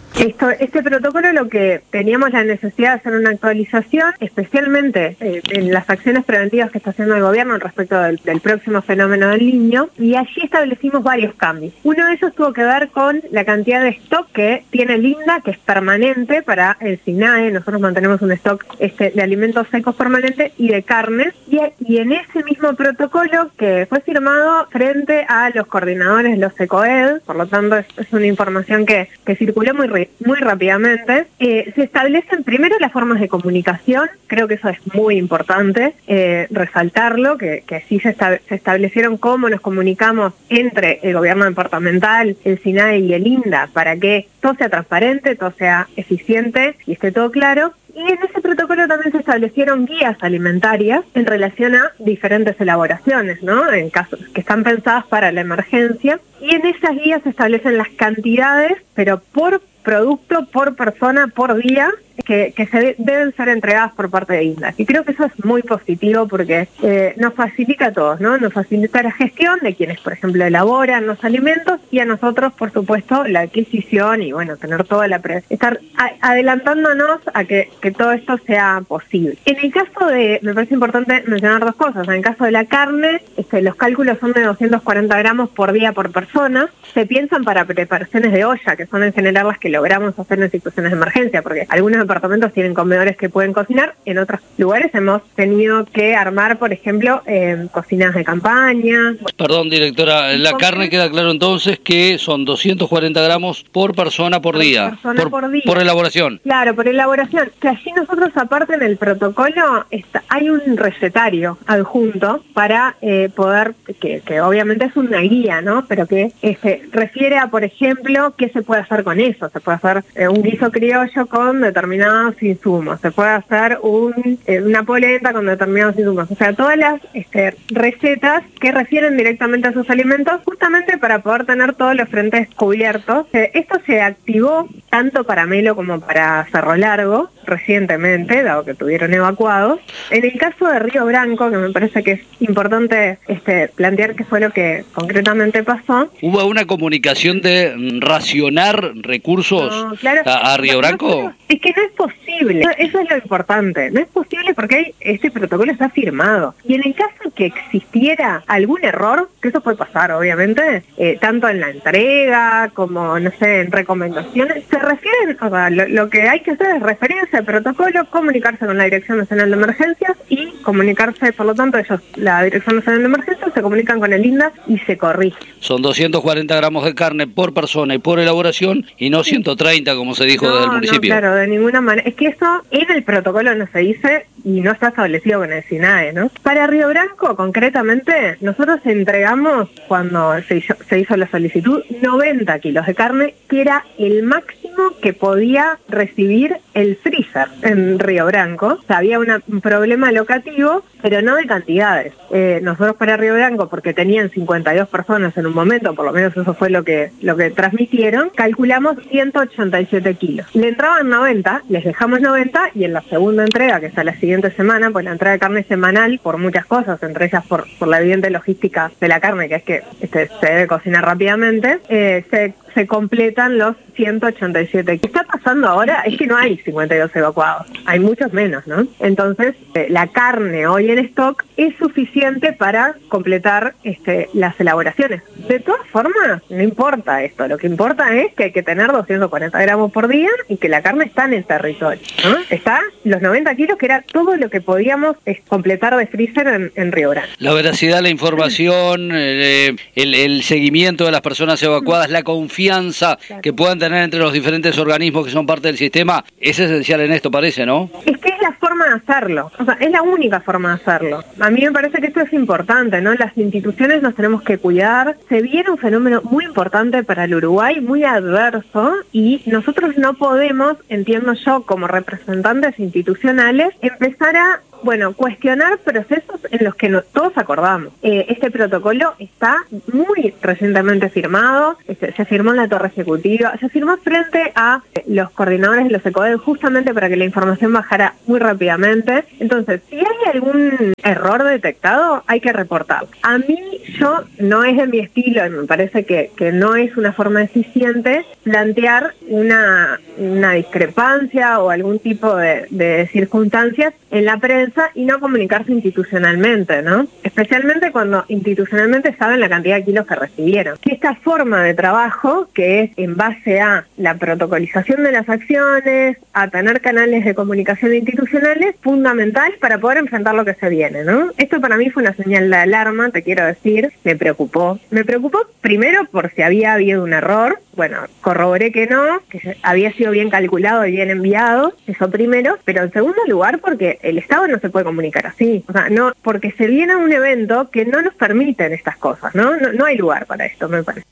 Este protocolo, lo que teníamos la necesidad de hacer una actualización, especialmente en las acciones preventivas que está haciendo el gobierno respecto del próximo fenómeno del Niño, y allí establecimos varios cambios. Uno de ellos tuvo que ver con la cantidad de stock que tiene el INDA, que es permanente para el SINAE. Nosotros mantenemos un stock de alimentos secos permanente y de carnes, y en ese mismo protocolo que fue firmado frente a los coordinadores de los ECOED, por lo tanto es una información que circuló muy rápidamente, se establecen primero las formas de comunicación. Creo que eso es muy importante resaltarlo, que sí se establecieron cómo nos comunicamos entre el gobierno departamental, el SINAE y el INDA para que todo sea transparente, todo sea eficiente y esté todo claro. Y en ese protocolo también se establecieron guías alimentarias en relación a diferentes elaboraciones, ¿no? En casos que están pensadas para la emergencia. Y en esas guías se establecen las cantidades, pero por producto, por persona, por día, que deben ser entregadas por parte de INDA. Y creo que eso es muy positivo porque nos facilita a todos, ¿no? Nos facilita la gestión de quienes, por ejemplo, elaboran los alimentos, y a nosotros, por supuesto, la adquisición y, bueno, tener toda estar adelantándonos a que todo esto sea posible. En el caso me parece importante mencionar dos cosas. En el caso de la carne, los cálculos son de 240 gramos por día por persona. Se piensan para preparaciones de olla, que son en general las que logramos hacer en situaciones de emergencia, porque algunos departamentos tienen comedores que pueden cocinar, en otros lugares hemos tenido que armar, por ejemplo, cocinas de campaña. Perdón, directora, la carne queda claro entonces que son 240 gramos por persona por día. Por elaboración. Claro, por elaboración. Que allí nosotros, aparte en el protocolo, hay un recetario adjunto para poder, que obviamente es una guía, ¿no? Pero que refiere a, por ejemplo, qué se puede hacer con eso. Se puede hacer un guiso criollo con determinados insumos, se puede hacer una polenta con determinados insumos, o sea, todas las recetas que refieren directamente a esos alimentos, justamente para poder tener todos los frentes cubiertos. Esto se activó tanto para Melo como para Cerro Largo recientemente, dado que estuvieron evacuados. En el caso de Río Branco, que me parece que es importante plantear qué fue lo que concretamente pasó. ¿Hubo una comunicación de racionar recursos a Río Branco? Es que no es posible, eso es lo importante, no es posible porque este protocolo está firmado. Y en el caso que existiera algún error, que eso puede pasar obviamente, tanto en la entrega como, no sé, en recomendaciones, se refieren, o sea, lo que hay que hacer es referirse al protocolo, comunicarse con la Dirección Nacional de Emergencias y comunicarse, por lo tanto, la Dirección Nacional de Emergencias se comunican con el INDA y se corrige. Son 240 gramos de carne por persona y por elaboración, y no 130 como se dijo desde el municipio. No, claro, de ninguna manera. Es que eso en el protocolo no se dice y no está establecido con el SINAE, ¿no? Para Río Branco, concretamente, nosotros entregamos, cuando se hizo la solicitud, 90 kilos de carne, que era el máximo que podía recibir el freezer en Río Branco. O sea, había un problema locativo, pero no de cantidades. Nosotros para Río Branco, porque tenían 52 personas en un momento, por lo menos eso fue lo que transmitieron, calculamos 187 kilos. Le entraban 90, les dejamos 90, y en la segunda entrega, que es a la siguiente semana, pues la entrega de carne es semanal por muchas cosas, entre ellas por la evidente logística de la carne, que es que se debe cocinar rápidamente, se completan los 187. ¿Qué está pasando ahora? Es que no hay 52 evacuados, hay muchos menos, ¿no? Entonces, la carne hoy en stock es suficiente para completar las elaboraciones. De todas formas, no importa esto, lo que importa es que hay que tener 240 gramos por día y que la carne está en el territorio, ¿no? Está los 90 kilos, que era todo lo que podíamos completar de freezer en Río Grande. La veracidad, la información, el seguimiento de las personas evacuadas, la confianza que puedan tener entre los diferentes organismos que son parte del sistema, es esencial en esto, parece, ¿no? Es que es la forma de hacerlo, o sea, es la única forma de hacerlo. A mí me parece que esto es importante, ¿no? Las instituciones nos tenemos que cuidar. Se viene un fenómeno muy importante para el Uruguay, muy adverso, y nosotros no podemos, entiendo yo, como representantes institucionales, empezar a cuestionar procesos en los que todos acordamos. Este protocolo está muy recientemente firmado, se firmó en la Torre Ejecutiva, se firmó frente a los coordinadores de los ECODEN justamente para que la información bajara muy rápidamente. Entonces, si hay algún error detectado, hay que reportarlo. A mí, no es de mi estilo, y me parece que no es una forma eficiente plantear una discrepancia o algún tipo de circunstancias en la prensa y no comunicarse institucionalmente, ¿no? Especialmente cuando institucionalmente saben la cantidad de kilos que recibieron. Esta forma de trabajo, que es en base a la protocolización de las acciones, a tener canales de comunicación institucionales, fundamental para poder enfrentar lo que se viene, ¿no? Esto para mí fue una señal de alarma, te quiero decir, me preocupó. Me preocupó primero por si había habido un error, corroboré que no, que había sido bien calculado y bien enviado, eso primero, pero en segundo lugar porque el Estado no se puede comunicar así, o sea, no, porque se viene un evento que no nos permiten estas cosas, ¿no? No hay lugar para esto, me parece.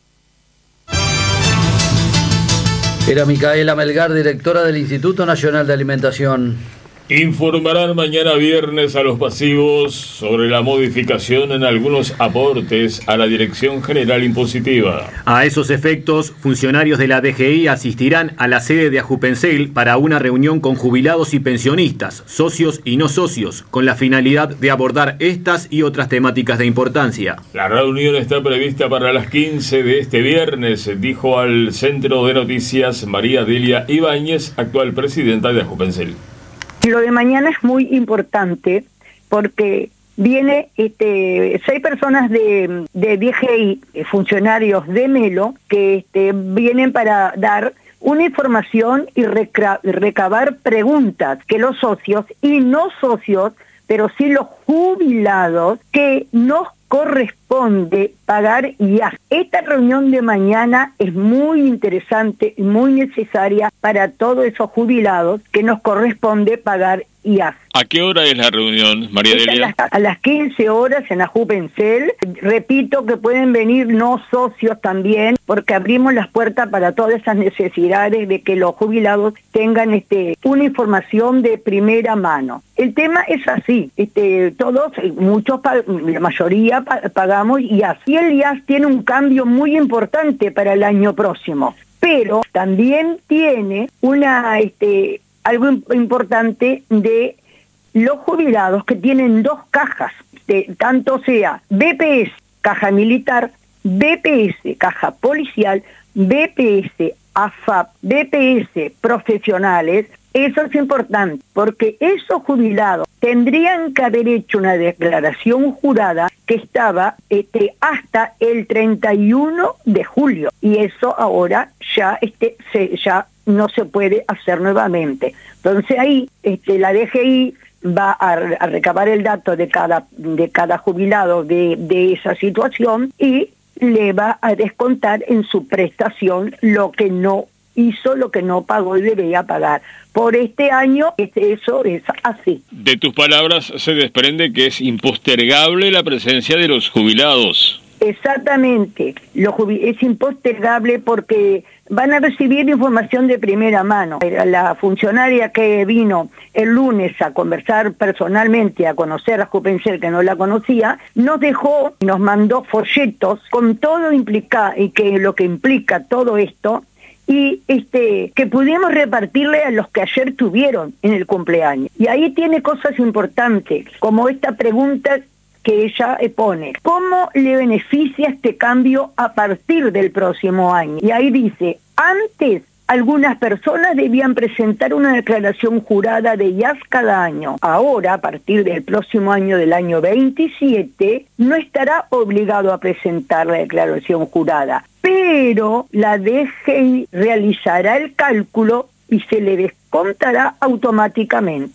Era Micaela Melgar, directora del Instituto Nacional de Alimentación. Informarán mañana viernes a los pasivos sobre la modificación en algunos aportes a la Dirección General Impositiva. A esos efectos, funcionarios de la DGI asistirán a la sede de Ajupencel para una reunión con jubilados y pensionistas, socios y no socios, con la finalidad de abordar estas y otras temáticas de importancia. La reunión está prevista para las 15 de este viernes, dijo al Centro de Noticias María Delia Ibáñez, actual presidenta de Ajupencel. Lo de mañana es muy importante porque viene 6 personas de DGI, funcionarios de Melo, que vienen para dar una información y recabar preguntas que los socios y no socios, pero sí los jubilados, que nos corresponde pagar IAS. Esta reunión de mañana es muy interesante y muy necesaria para todos esos jubilados que nos corresponde pagar IAS. ¿A qué hora es la reunión, María Delia? A las 15 horas en Ajupencel. Repito que pueden venir no socios también, porque abrimos las puertas para todas esas necesidades de que los jubilados tengan una información de primera mano. El tema es así, la mayoría pagamos IAS. Y el IAS tiene un cambio muy importante para el año próximo, pero también tiene algo importante de los jubilados que tienen 2 cajas, tanto sea BPS, caja militar, BPS, caja policial, BPS, AFAP, BPS, profesionales. Eso es importante, porque esos jubilados tendrían que haber hecho una declaración jurada que estaba hasta el 31 de julio, y eso ahora ya no se puede hacer nuevamente. Entonces ahí la DGI va a recabar el dato de cada jubilado de esa situación y le va a descontar en su prestación lo que no hizo, lo que no pagó y debería pagar. Por este año eso es así. De tus palabras se desprende que es impostergable la presencia de los jubilados. Exactamente, es impostergable porque van a recibir información de primera mano. La funcionaria que vino el lunes a conversar personalmente, a conocer a Ajupencel, que no la conocía, nos mandó folletos con todo lo que implica todo esto, y que pudimos repartirle a los que ayer tuvieron en el cumpleaños. Y ahí tiene cosas importantes, como esta pregunta que ella pone. ¿Cómo le beneficia este cambio a partir del próximo año? Y ahí dice, antes algunas personas debían presentar una declaración jurada de IAS cada año. Ahora, a partir del próximo año, del año 27, no estará obligado a presentar la declaración jurada, pero la DGI realizará el cálculo y se le descontará automáticamente.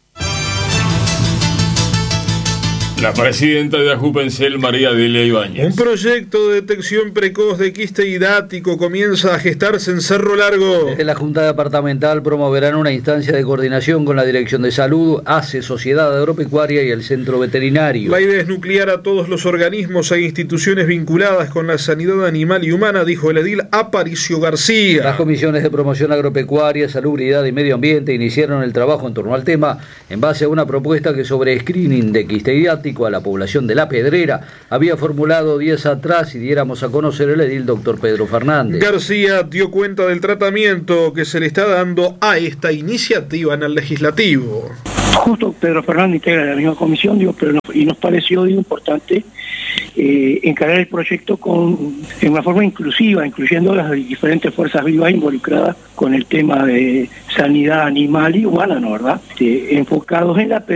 La presidenta de Ajupencel, María Delia Ibáñez. Un proyecto de detección precoz de quiste hidático comienza a gestarse en Cerro Largo. Desde la Junta Departamental promoverán una instancia de coordinación con la Dirección de Salud, ACE, Sociedad Agropecuaria y el Centro Veterinario. La idea es nuclear a todos los organismos e instituciones vinculadas con la sanidad animal y humana, dijo el edil Aparicio García. Las comisiones de promoción agropecuaria, salubridad y medio ambiente iniciaron el trabajo en torno al tema en base a una propuesta que sobre screening de quiste hidático a la población de La Pedrera había formulado días atrás y diéramos a conocer el edil doctor Pedro Fernández. García dio cuenta del tratamiento que se le está dando a esta iniciativa en el legislativo. Justo Pedro Fernández integra la misma comisión, y nos pareció importante encarar el proyecto en una forma inclusiva, incluyendo las diferentes fuerzas vivas involucradas con el tema de sanidad animal y humana, ¿no? ¿Verdad? Enfocados en la